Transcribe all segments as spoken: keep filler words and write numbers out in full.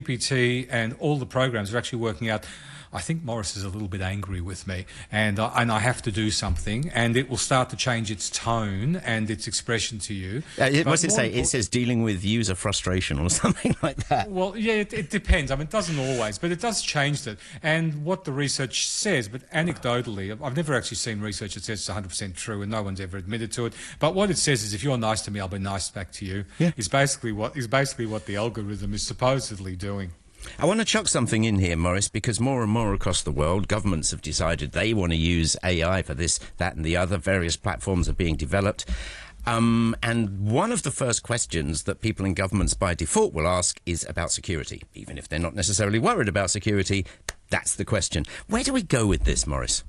G P T and all the programs are actually working out, I think Morris is a little bit angry with me, and I, and I have to do something, and it will start to change its tone and its expression to you. Uh, it, what's it say? Import- it says dealing with user frustration or something like that. Well, yeah, it, it depends. I mean, it doesn't always, but it does change that. And what the research says, but anecdotally, I've never actually seen research that says it's one hundred percent true, and no one's ever admitted to it. But what it says is, if you're nice to me, I'll be nice back to you. Yeah. Is basically what is basically what the algorithm is supposedly doing. I want to chuck something in here, Morris, because more and more across the world, governments have decided they want to use A I for this, that and the other. Various platforms are being developed. Um, and one of the first questions that people in governments by default will ask is about security. Even if they're not necessarily worried about security, that's the question. Where do we go with this, Morris?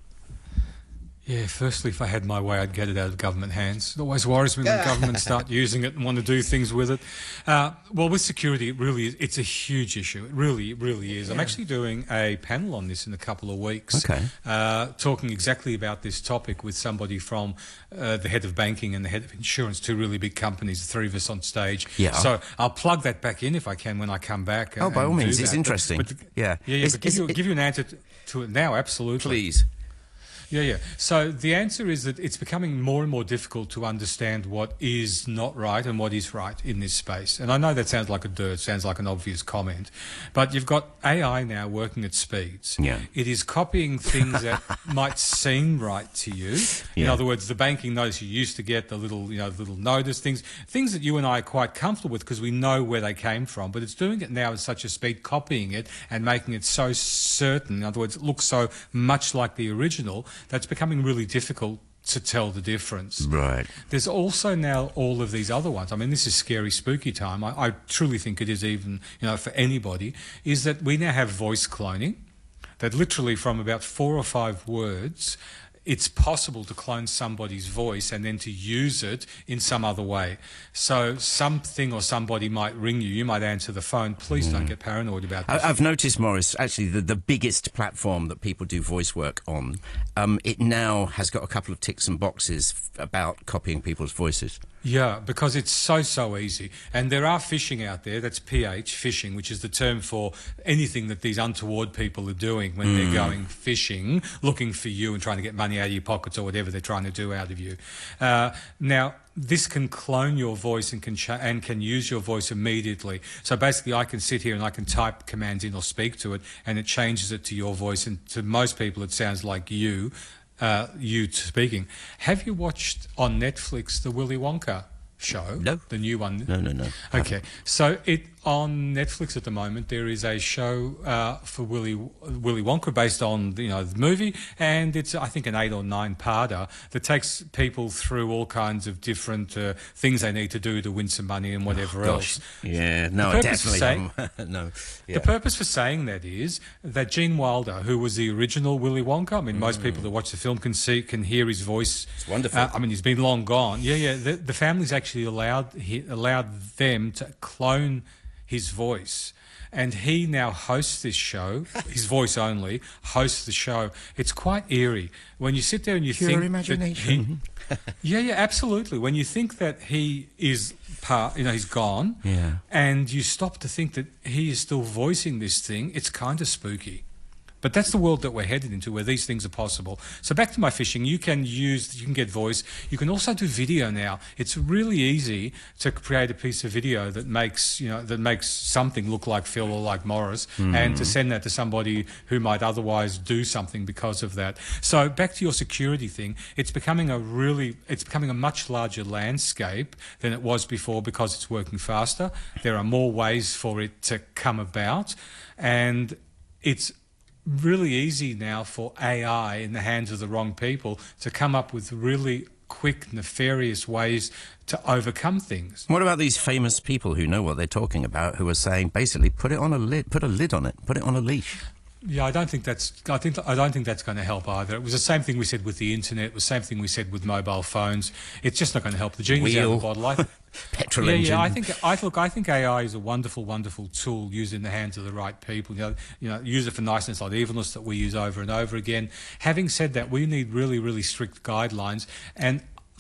Yeah, firstly, if I had my way, I'd get it out of government hands. It always worries me when governments start using it and want to do things with it. Uh, well, with security, it really is, it's a huge issue. It really, it really is. Yeah. I'm actually doing a panel on this in a couple of weeks, okay. uh, talking exactly about this topic with somebody from uh, the head of banking and the head of insurance, two really big companies, the three of us on stage. Yeah. So I'll plug that back in if I can when I come back. Oh, by all means, it's that. interesting. But, but, yeah, yeah, yeah is, but give, is, you, it, give you an answer to, to it now, absolutely. Please. Yeah, yeah. So the answer is that it's becoming more and more difficult to understand what is not right and what is right in this space. And I know that sounds like a dirt, sounds like an obvious comment, but you've got A I now working at speeds. Yeah. It is copying things that might seem right to you. Yeah. In other words, the banking notice you used to get, the little, you know, little notice things, things that you and I are quite comfortable with because we know where they came from. But it's doing it now at such a speed, copying it and making it so certain. In other words, it looks so much like the original. That's becoming really difficult to tell the difference. Right. There's also now all of these other ones. I mean, this is scary, spooky time. I, I truly think it is even, you know, for anybody, is that we now have voice cloning, that literally from about four or five words, it's possible to clone somebody's voice and then to use it in some other way. So something or somebody might ring you, you might answer the phone. Please mm. don't get paranoid about this. I, I've noticed, Morris, actually the, the biggest platform that people do voice work on, um, it now has got a couple of ticks and boxes f- about copying people's voices. Yeah, because it's so, so easy. And there are phishing out there, that's P H, phishing, which is the term for anything that these untoward people are doing when mm. they're going phishing, looking for you and trying to get money out of your pockets or whatever they're trying to do out of you. Uh, now, this can clone your voice and can ch- and can use your voice immediately. So basically I can sit here and I can type commands in or speak to it and it changes it to your voice, and to most people it sounds like you. Uh, you speaking. Have you watched on Netflix the Willy Wonka show? No. The new one? No, no, no. Okay. So it on Netflix at the moment there is a show uh, for Willy Willy Wonka based on, you know, the movie, and it's I think an eight or nine parter that takes people through all kinds of different uh, things they need to do to win some money and whatever oh, else. Yeah, no, the definitely. Saying, no. Yeah. The purpose for saying that is that Gene Wilder, who was the original Willy Wonka, I mean, mm. most people that watch the film can see can hear his voice. It's wonderful. Uh, I mean, he's been long gone. Yeah, yeah. The, the family's actually allowed he, allowed them to clone his voice, and he now hosts this show. His voice only hosts the show. It's quite eerie when you sit there and you Pure think imagination. That he, yeah, yeah, absolutely. When you think that he is part, you know, he's gone, yeah, and you stop to think that he is still voicing this thing, it's kind of spooky. But that's the world that we're headed into, where these things are possible. So back to my phishing, you can use, you can get voice. You can also do video now. It's really easy to create a piece of video that makes, you know, that makes something look like Phil or like Morris, mm. and to send that to somebody who might otherwise do something because of that. So back to your security thing, it's becoming a really, it's becoming a much larger landscape than it was before because it's working faster. There are more ways for it to come about, and it's really easy now for A I in the hands of the wrong people to come up with really quick, nefarious ways to overcome things. What about these famous people who know what they're talking about, who are saying basically put it on a lid, put a lid on it, put it on a leash? Yeah, I don't think that's. I think I don't think that's going to help either. It was the same thing we said with the internet. It was the same thing we said with mobile phones. It's just not going to help. The genie's out of the bottle. I, Petrol yeah, engine. yeah. I think. I look. I think A I is a wonderful, wonderful tool used in the hands of the right people. You know, you know, use it for niceness, not evilness, that we use over and over again. Having said that, we need really, really strict guidelines and.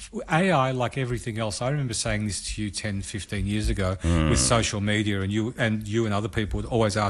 A I, like everything else, I remember saying this to you ten, fifteen years ago mm. with social media, and you and you and other people would always ask